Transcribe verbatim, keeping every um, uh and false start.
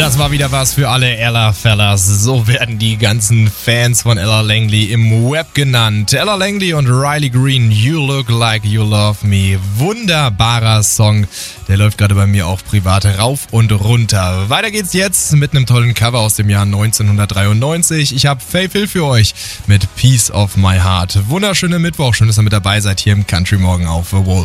Das war wieder was für alle Ella Fellas. So werden die ganzen Fans von Ella Langley im Web genannt. Ella Langley und Riley Green, You Look Like You Love Me. Wunderbarer Song. Der läuft gerade bei mir auch privat rauf und runter. Weiter geht's jetzt mit einem tollen Cover aus dem Jahr neunzehnhundertdreiundneunzig. Ich habe Faith Hill für euch mit Piece of My Heart. Wunderschöner Mittwoch. Schön, dass ihr mit dabei seid hier im Country Morgen auf The Wall.